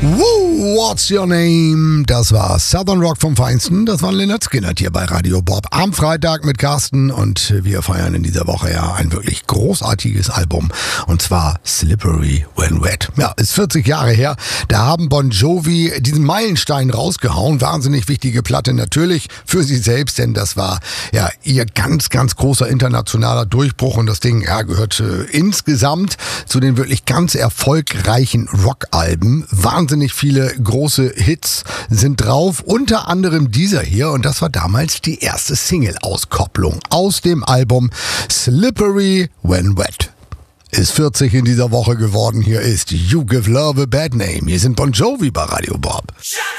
Woo, what's your name? Das war Southern Rock vom Feinsten. Das war Lynyrd Skynyrd hier bei Radio Bob am Freitag mit Carsten. Und wir feiern in dieser Woche ja ein wirklich großartiges Album. Und zwar Slippery When Wet. Ja, ist 40 Jahre her. Da haben Bon Jovi diesen Meilenstein rausgehauen. Wahnsinnig wichtige Platte natürlich für sie selbst, denn das war ja ihr ganz, ganz großer internationaler Durchbruch. Und das Ding gehört insgesamt zu den wirklich ganz erfolgreichen Rockalben. Wahnsinnig viele große Hits sind drauf, unter anderem dieser hier, und das war damals die erste Single-Auskopplung aus dem Album Slippery When Wet. Ist 40 in dieser Woche geworden. Hier ist You Give Love a Bad Name. Hier sind Bon Jovi bei Radio Bob.